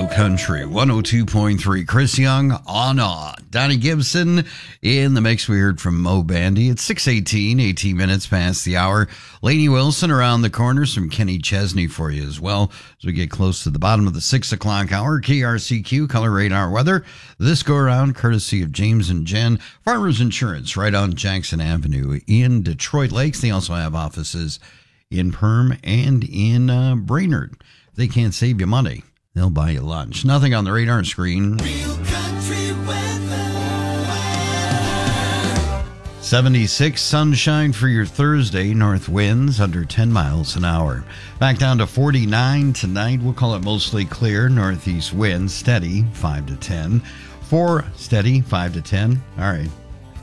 Country 102.3. Chris Young on. Donnie Gibson in the mix. We heard from Mo Bandy. It's 6:18, 18 minutes past the hour. Lainey Wilson around the corner. Some Kenny Chesney for you as well as we get close to the bottom of the 6 o'clock hour. KRCQ Color Radar Weather. This go around courtesy of James and Jen. Farmers Insurance right on Jackson Avenue in Detroit Lakes. They also have offices in Perm and in Brainerd. If they can't save you money, they'll buy you lunch. Nothing on the radar screen. Real country weather. 76 sunshine for your Thursday. North winds under 10 miles an hour. Back down to 49 tonight. We'll call it mostly clear. Northeast winds steady 5 to 10. 4 steady 5 to 10. All right.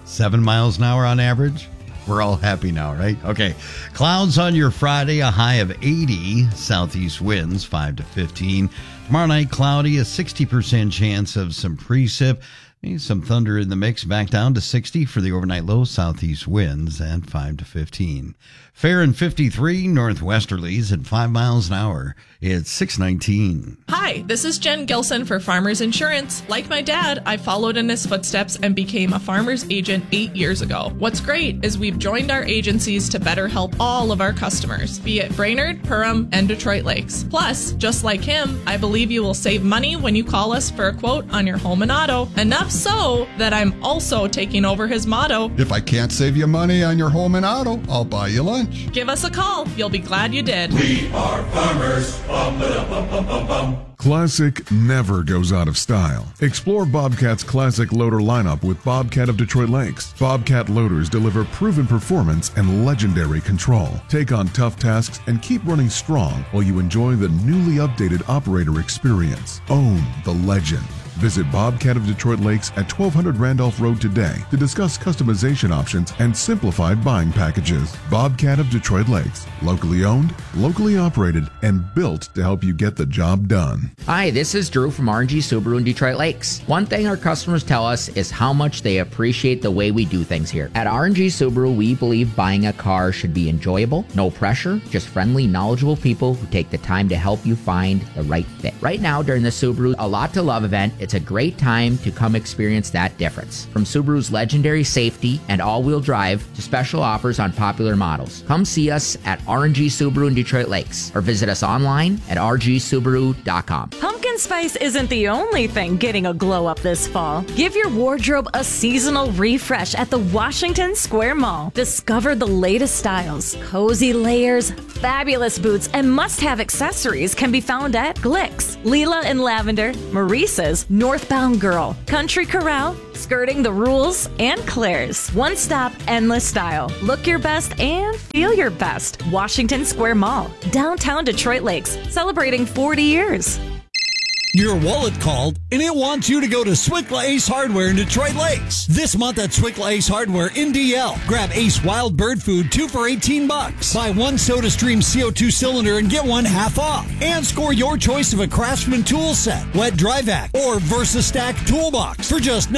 7 miles an hour on average. We're all happy now, right? Okay. Clouds on your Friday, a high of 80. Southeast winds 5 to 15. Tomorrow night, cloudy, a 60% chance of some precip. Maybe some thunder in the mix, back down to 60 for the overnight low. Southeast winds at 5 to 15. Fair and 53, northwesterlies at 5 miles an hour. It's 6:19. Hi, this is Jen Gilson for Farmers Insurance. Like my dad, I followed in his footsteps and became a farmer's agent 8 years ago. What's great is we've joined our agencies to better help all of our customers, be it Brainerd, Perham, and Detroit Lakes. Plus, just like him, I believe you will save money when you call us for a quote on your home and auto. Enough so that I'm also taking over his motto. If I can't save you money on your home and auto, I'll buy you lunch. Give us a call. You'll be glad you did. We are farmers. Bum, ba-dum, bum, bum, bum, bum. Classic never goes out of style. Explore Bobcat's classic loader lineup with Bobcat of Detroit Lakes. Bobcat loaders deliver proven performance and legendary control. Take on tough tasks and keep running strong while you enjoy the newly updated operator experience. Own the legend. Visit Bobcat of Detroit Lakes at 1200 Randolph Road today to discuss customization options and simplified buying packages. Bobcat of Detroit Lakes. Locally owned, locally operated, and built to help you get the job done. Hi, this is Drew from RNG Subaru in Detroit Lakes. One thing our customers tell us is how much they appreciate the way we do things here. At RNG Subaru, we believe buying a car should be enjoyable, no pressure, just friendly, knowledgeable people who take the time to help you find the right fit. Right now, during the Subaru A Lot to Love event, it's a great time to come experience that difference. From Subaru's legendary safety and all-wheel drive to special offers on popular models. Come see us at RNG Subaru in Detroit Lakes or visit us online at rgsubaru.com. Pumpkin spice isn't the only thing getting a glow up this fall. Give your wardrobe a seasonal refresh at the Washington Square Mall. Discover the latest styles, cozy layers, fabulous boots, and must-have accessories can be found at Glick's, Leela and Lavender, Maurice's, Northbound Girl, Country Corral, Skirting the Rules, and Claire's. One stop, endless style. Look your best and feel your best. Washington Square Mall, downtown Detroit Lakes, celebrating 40 years. Your wallet called, and it wants you to go to Swickla Ace Hardware in Detroit Lakes. This month at Swickla Ace Hardware in DL, grab Ace Wild Bird Food 2 for $18. Buy one SodaStream CO2 cylinder and get one half off. And score your choice of a Craftsman tool set, wet dry vac, or VersaStack toolbox for just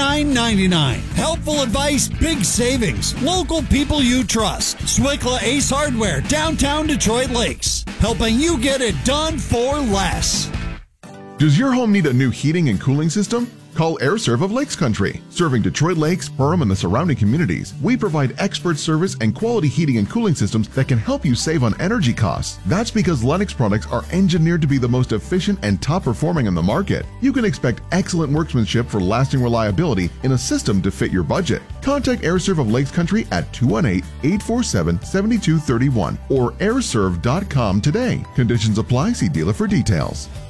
$99.99. Helpful advice, big savings. Local people you trust. Swickla Ace Hardware, downtown Detroit Lakes. Helping you get it done for less. Does your home need a new heating and cooling system? Call AirServe of Lakes Country. Serving Detroit Lakes, Perham, and the surrounding communities, we provide expert service and quality heating and cooling systems that can help you save on energy costs. That's because Lennox products are engineered to be the most efficient and top performing in the market. You can expect excellent workmanship for lasting reliability in a system to fit your budget. Contact AirServe of Lakes Country at 218-847-7231 or airserve.com today. Conditions apply. See dealer for details.